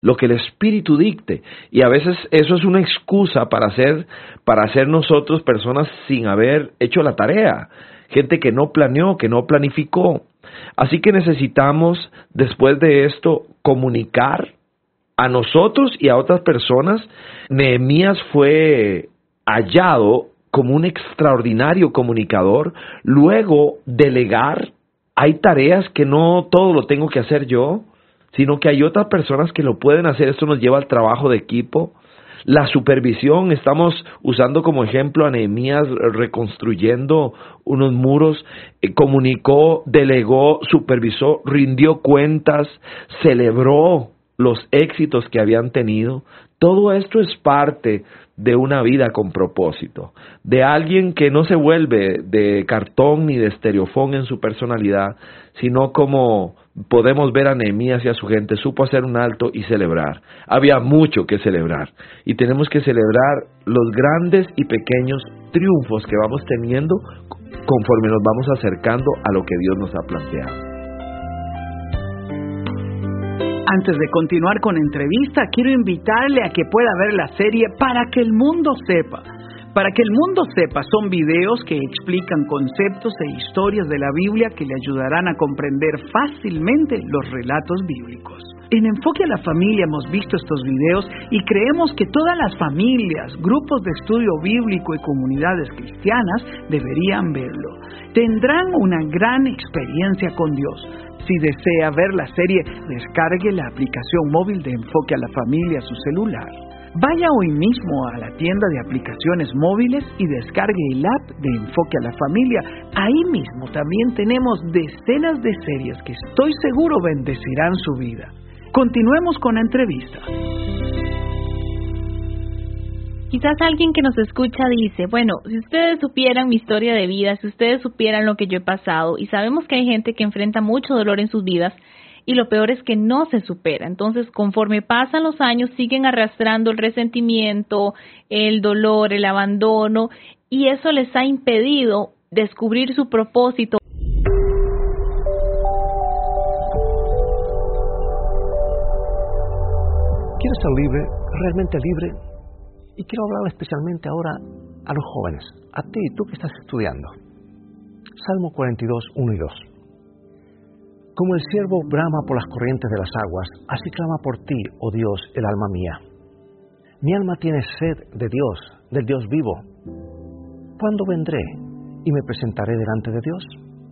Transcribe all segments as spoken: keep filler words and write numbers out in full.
lo que el Espíritu dicte. Y a veces eso es una excusa para hacer, para hacer nosotros personas sin haber hecho la tarea. Gente que no planeó, que no planificó. Así que necesitamos, después de esto, comunicar a nosotros y a otras personas. Nehemías fue hallado como un extraordinario comunicador. Luego, delegar. Hay tareas que no todo lo tengo que hacer yo, sino que hay otras personas que lo pueden hacer. Esto nos lleva al trabajo de equipo. La supervisión, estamos usando como ejemplo a Nehemías reconstruyendo unos muros, eh, comunicó, delegó, supervisó, rindió cuentas, celebró los éxitos que habían tenido. Todo esto es parte de una vida con propósito, de alguien que no se vuelve de cartón ni de estereofón en su personalidad, sino como podemos ver a Nehemías y a su gente, supo hacer un alto y celebrar. Había mucho que celebrar y tenemos que celebrar los grandes y pequeños triunfos que vamos teniendo conforme nos vamos acercando a lo que Dios nos ha planteado. Antes de continuar con la entrevista, quiero invitarle a que pueda ver la serie Para que el mundo sepa. Para que el mundo sepa son videos que explican conceptos e historias de la Biblia que le ayudarán a comprender fácilmente los relatos bíblicos. En Enfoque a la Familia hemos visto estos videos y creemos que todas las familias, grupos de estudio bíblico y comunidades cristianas deberían verlo. Tendrán una gran experiencia con Dios. Si desea ver la serie, descargue la aplicación móvil de Enfoque a la Familia a su celular. Vaya hoy mismo a la tienda de aplicaciones móviles y descargue el app de Enfoque a la Familia. Ahí mismo también tenemos decenas de series que estoy seguro bendecirán su vida. Continuemos con la entrevista. Quizás alguien que nos escucha dice, bueno, si ustedes supieran mi historia de vida, si ustedes supieran lo que yo he pasado, y sabemos que hay gente que enfrenta mucho dolor en sus vidas, y lo peor es que no se supera. Entonces, conforme pasan los años, siguen arrastrando el resentimiento, el dolor, el abandono, y eso les ha impedido descubrir su propósito. ¿Quieres ser libre, realmente libre? Y quiero hablar especialmente ahora a los jóvenes, a ti, tú que estás estudiando. Salmo cuarenta y dos, uno y dos. Como el ciervo brama por las corrientes de las aguas, así clama por ti, oh Dios, el alma mía. Mi alma tiene sed de Dios, del Dios vivo. ¿Cuándo vendré y me presentaré delante de Dios?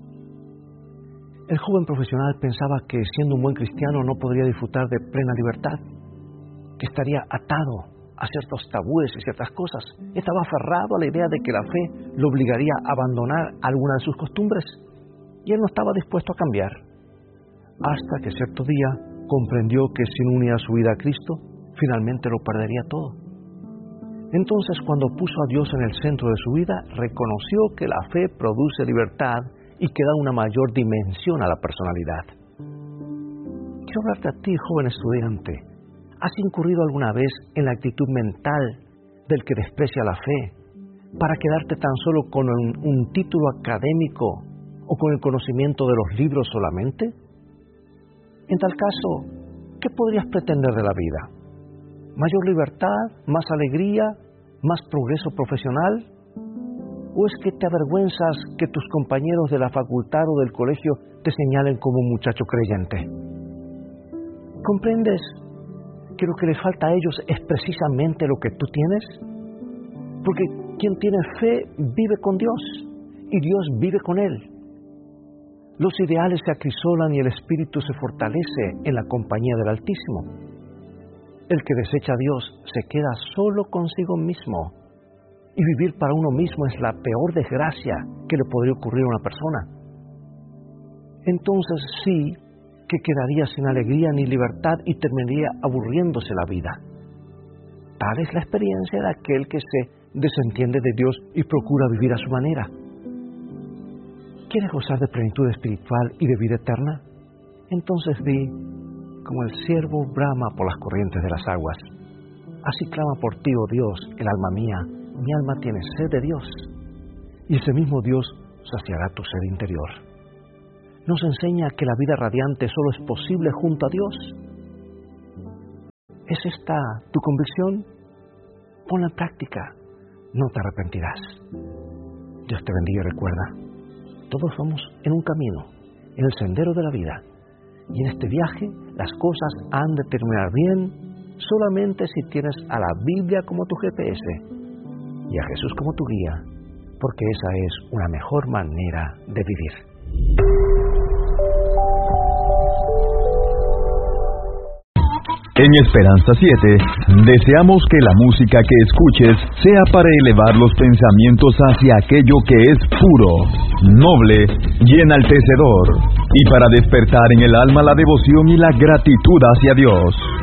El joven profesional pensaba que siendo un buen cristiano no podría disfrutar de plena libertad, que estaría atado a ciertos tabúes y ciertas cosas. Estaba aferrado a la idea de que la fe lo obligaría a abandonar alguna de sus costumbres, y él no estaba dispuesto a cambiar, hasta que cierto día comprendió que si no unía su vida a Cristo, finalmente lo perdería todo. Entonces, cuando puso a Dios en el centro de su vida, reconoció que la fe produce libertad y que da una mayor dimensión a la personalidad. Quiero hablarte a ti, joven estudiante. ¿Has incurrido alguna vez en la actitud mental del que desprecia la fe para quedarte tan solo con un, un título académico o con el conocimiento de los libros solamente? En tal caso, ¿qué podrías pretender de la vida? ¿Mayor libertad? ¿Más alegría? ¿Más progreso profesional? ¿O es que te avergüenzas que tus compañeros de la facultad o del colegio te señalen como un muchacho creyente? ¿Comprendes que lo que le falta a ellos es precisamente lo que tú tienes? Porque quien tiene fe vive con Dios y Dios vive con él. Los ideales se acrisolan y el espíritu se fortalece en la compañía del Altísimo. El que desecha a Dios se queda solo consigo mismo, y vivir para uno mismo es la peor desgracia que le podría ocurrir a una persona. Entonces sí que quedaría sin alegría ni libertad y terminaría aburriéndose la vida. Tal es la experiencia de aquel que se desentiende de Dios y procura vivir a su manera. ¿Quieres gozar de plenitud espiritual y de vida eterna? Entonces di, como el ciervo brama por las corrientes de las aguas, así clama por ti, oh Dios, el alma mía. Mi alma tiene sed de Dios, y ese mismo Dios saciará tu sed interior. Nos enseña que la vida radiante solo es posible junto a Dios. ¿Es esta tu convicción? Ponla en práctica, no te arrepentirás. Dios te bendiga y recuerda, todos vamos en un camino, en el sendero de la vida. Y en este viaje las cosas han de terminar bien solamente si tienes a la Biblia como tu G P S y a Jesús como tu guía, porque esa es una mejor manera de vivir. En Esperanza siete, deseamos que la música que escuches sea para elevar los pensamientos hacia aquello que es puro, noble y enaltecedor, y para despertar en el alma la devoción y la gratitud hacia Dios.